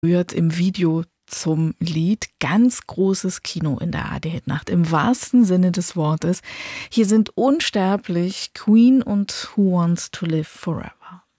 Hört im Video zum Lied. Ganz großes Kino in der ARD-Hitnacht, im wahrsten Sinne des Wortes. Hier sind unsterblich Queen und Who Wants to Live Forever.